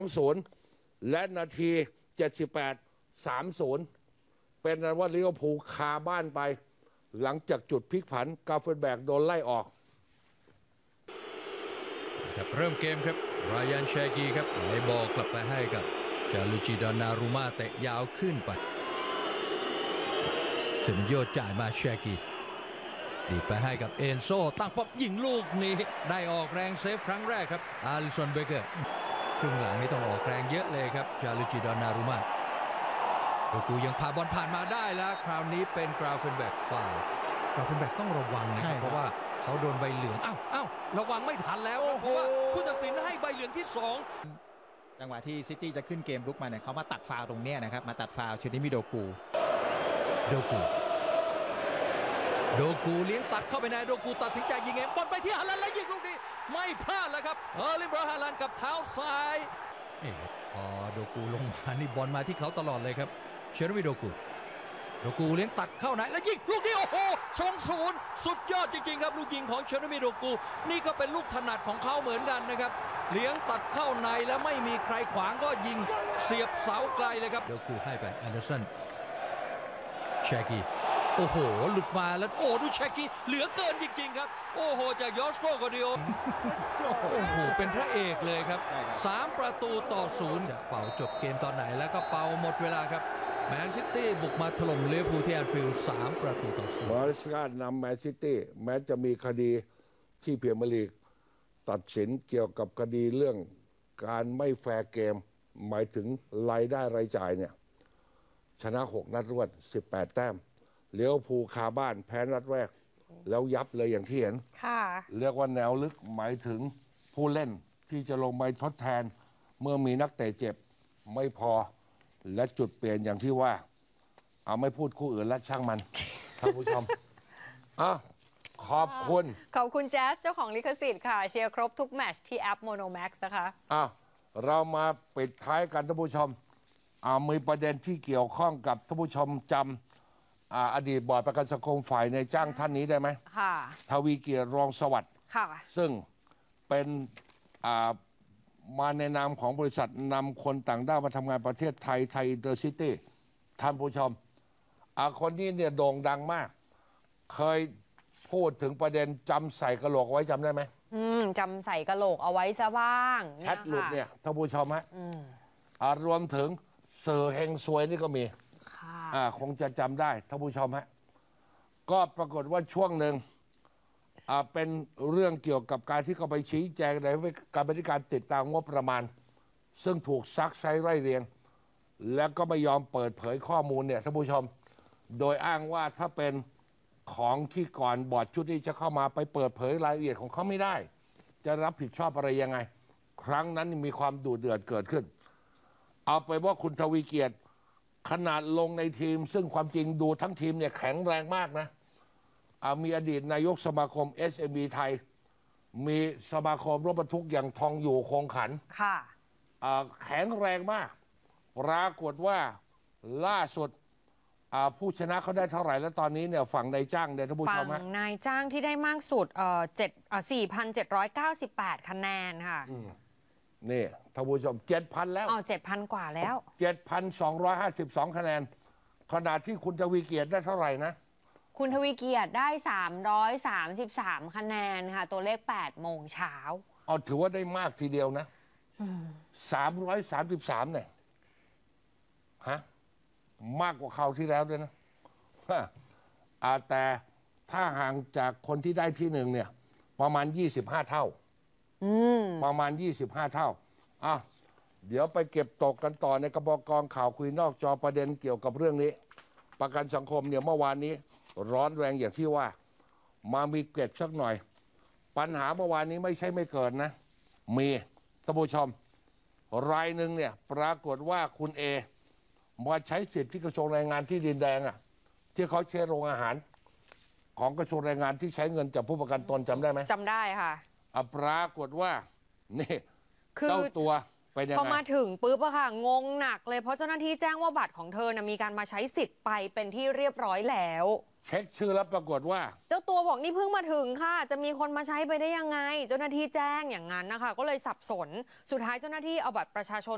2-0และนาที78 3-0เป็นนั้นว่าลิเวอร์พูลคาบ้านไปหลังจากจุดพลิกผันกาเฟนแบกโดนไล่ออกครับเริ่มเกมครับรายานแชกีครับไหลบอลกลับไปให้กับจารุจิดานารูมาเตะยาวขึ้นไปเซมิโยจ่ายมาแชกีดีไปให้กับเอนโซตั้งป๊อบยิงลูกนี้ได้ออกแรงเซฟครั้งแรกครับอาริสันเบเกอร์ครึ่งหลังนี้ต้องออกแรงเยอะเลยครับจารุจิดานารูมาโดกูยังพาบอลผ่านมาได้แล้วคราวนี้เป็นกราเฟนแบกฟาวล์กราเฟนแบกต้องระวังนะครับเพราะว่าเขาโดนใบเหลืองอ้าวระวังไม่ทันแล้วเพราะว่าผู้ตัดสินให้ใบเหลืองที่2 จังหวะที่ซิตี้จะขึ้นเกมลุกมาเนี่ยเขามาตัดฟาวล์ตรงนี้นะครับมาตัดฟาวล์ชินิมิโดกูเลี้ยงตัดเข้าไปในโดกูตัดสินใจยิงเองบอลไปที่ฮาลันและยิงลูกนี้ไม่พลาดแล้วครับลิบราฮาลันกับเท้าซ้ายพอโดกูลงมานี่บอลมาที่เขาตลอดเลยครับเชอร์วิโดกูเลี้ยงตัดเข้าในแล้วยิงลูกนี้โอ้โห2-0สุดยอดจริงๆครับลูกยิงของเชอร์วิโดกูนี่ก็เป็นลูกถนัดของเขาเหมือนกันนะครับเลี้ยงตัดเข้าในแล้วไม่มีใครขวางก็ยิงเสียบเสาไกลเลยครับโดกูให้ไปแอนเดอร์สันแชกีโอ้โหหลุดมาแล้วโอ้ดูแชกีเหลือเกินจริงๆครับโอ้โหจากยอสโกกอดิโอโอ้โหเป็นพระเอกเลยครับ3-0จะเป่าจบเกมตอนไหนแล้วก็เป่าหมดเวลาครับแมนซิตี้บุกมาถล่มลิเวอร์พูลที่แอนฟิลด์3-0 บาร์เซโลนำแมนซิตี้แม้จะมีคดีที่พรีเมียร์ลีกตัดสินเกี่ยวกับคดีเรื่องการไม่แฟร์เกมหมายถึงรายได้รายจ่ายเนี่ยชนะ6 นัดรวด18 แต้มลิเวอร์พูลคาบ้านแพ้นัดแรกแล้วยับเลยอย่างที่เห็นเรียกว่าแนวลึกหมายถึงผู้เล่นที่จะลงมาทดแทนเมื่อมีนักเตะเจ็บไม่พอและจุดเปลี่ยนอย่างที่ว่าเอาไม่พูดคู่อื่นและช่างมันท่านผู้ชมขอบคุณแจ๊สเจ้าของลิขสิทธิ์ค่ะเชียร์ครบทุกแมตช์ที่แอป Monomax นะคะเรามาปิดท้ายกันท่านผู้ชมมีประเด็นที่เกี่ยวข้องกับท่านผู้ชมจำอดีตบอร์ดประกันสังคมฝ่ายในจ้างท่านนี้ได้ไหมค่ะทวีเกียรติรองสวัสดิ์ค่ะซึ่งเป็นมาในนามของบริษัทนำคนต่างด้าวมาทำงานประเทศไทยอินเตอร์ซิตี้ท่านผู้ชมคนนี้เนี่ยโด่งดังมากเคยพูดถึงประเด็นจำใส่กระโหลกไว้จำได้ไหมจำใส่กระโหลกเอาไว้ซะบ้างแชทหลุดเนี่ยท่านผู้ชมฮะรวมถึงเสือเฮงซวยนี่ก็มีคงจะจำได้ท่านผู้ชมฮะก็ปรากฏว่าช่วงหนึ่งเป็นเรื่องเกี่ยวกับการที่เขาไปชี้แจงในการบริการติดตามงบประมาณซึ่งถูกซักไซไล่เรียงแล้วก็ไม่ยอมเปิดเผยข้อมูลเนี่ยท่านผู้ชมโดยอ้างว่าถ้าเป็นของที่ก่อนบอร์ดชุดนี้จะเข้ามาไปเปิดเผยรายละเอียดของเขาไม่ได้จะรับผิดชอบอะไรยังไงครั้งนั้นมีความดุเดือดเกิดขึ้นเอาไปว่าคุณทวีเกียรติขนาดลงในทีมซึ่งความจริงดูทั้งทีมเนี่ยแข็งแรงมากนะมีอดีตนายกสมาคม SME ไทยมีสมาคมรถบรรทุกอย่างทองอยู่คงขันแข็งแรงมากปรากฏว่าล่าสุดผู้ชนะเขาได้เท่าไหร่แล้วตอนนี้เนี่ยฝั่งนายจ้างเนี่ยท่านผู้ชมฝั่งนายจ้างที่ได้มากสุด4,798 คะแนนค่ะนี่ท่านผู้ชม 7,000 แล้ว 7,000 กว่าแล้ว 7,252 คะแนนขณะที่คุณทวีเกียรติได้เท่าไหร่นะคุณทวีเกียรติได้333 คะแนนค่ะตัวเลข8 โมงเช้าถือว่าได้มากทีเดียวนะ333เนี่ยมากกว่าคราวที่แล้วด้วยนะแต่ถ้าห่างจากคนที่ได้ที่หนึ่งเนี่ยประมาณ25 เท่าประมาณ25 เท่าเดี๋ยวไปเก็บตกกันต่อในกระบอกกองข่าวคุยนอกจอประเด็นเกี่ยวกับเรื่องนี้ประกันสังคมเนี่ยเมื่อวานนี้ร้อนแรงอย่างที่ว่ามามีเกร็ดสักหน่อยปัญหาเมื่อวานนี้ไม่ใช่ไม่เกิดนะมีท่านผู้ชมรายหนึ่งเนี่ยปรากฏว่าคุณเอมาใช้สิทธิ์ที่กระทรวงแรงงานที่ดินแดงที่เขาเช็คโรงอาหารของกระทรวงแรงงานที่ใช้เงินจากผู้ประกันตนจำได้ไหมจำได้ค่ะปรากฏว่านี่เจ้าตัวพอมาถึงปุ๊บค่ะงงหนักเลยเพราะเจ้าหน้าที่แจ้งว่าบัตรของเธอมีการมาใช้สิทธิ์ไปเป็นที่เรียบร้อยแล้วเช็คชื่อแล้วปรากฏว่าเจ้าตัวบอกนี่เพิ่งมาถึงค่ะจะมีคนมาใช้ไปได้ยังไงเจ้าหน้าที่แจ้งอย่างนั้นนะคะก็เลยสับสนสุดท้ายเจ้าหน้าที่เอาบัตรประชาชน